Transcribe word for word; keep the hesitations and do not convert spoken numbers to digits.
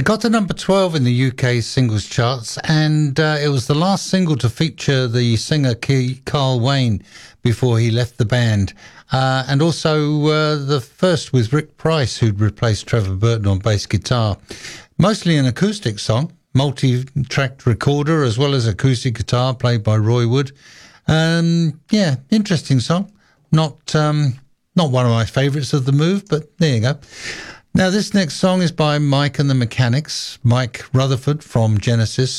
got to number twelve in the U K singles charts, and uh, it was the last single to feature the singer Key Carl Wayne before he left the band, uh, and also uh, the first with Rick Price, who'd replaced Trevor Burton on bass guitar. Mostly an acoustic song, multi-tracked recorder as well as acoustic guitar played by Roy Wood. Um, yeah, interesting song. Not um, not one of my favourites of the Move, but there you go. Now, this next song is by Mike and the Mechanics, Mike Rutherford from Genesis,